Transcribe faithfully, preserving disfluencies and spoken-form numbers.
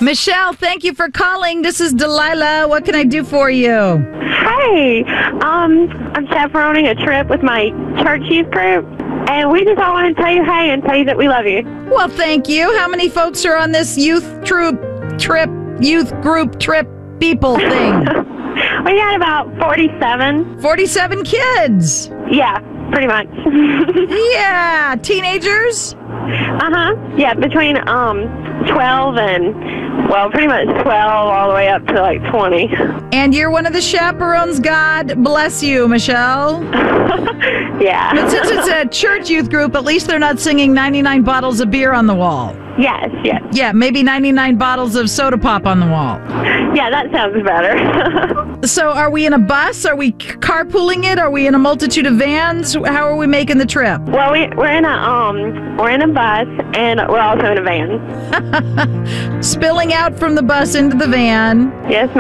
Michelle, thank you for calling. This is Delilah. What can I do for you? Hey, um, I'm chaperoning a trip with my church youth group, and we just all want to tell you hey and tell you that we love you. Well, thank you. How many folks are on this youth troop trip, youth group trip people thing? We got about forty-seven. forty-seven kids. Yeah, pretty much. Yeah, teenagers? Uh-huh. Yeah, between um twelve and, well, pretty much twelve all the way up to like twenty. And you're one of the chaperones. God bless you, Michelle. Yeah. But since it's a church youth group, at least they're not singing ninety-nine bottles of beer on the wall. Yes, yes. Yeah, maybe ninety-nine bottles of soda pop on the wall. Yeah, that sounds better. So are we in a bus? Are we carpooling it? Are we in a multitude of vans? How are we making the trip? Well, we, we're in a um we're in a bus, and we're also in a van. Spilling out from the bus into the van. Yes,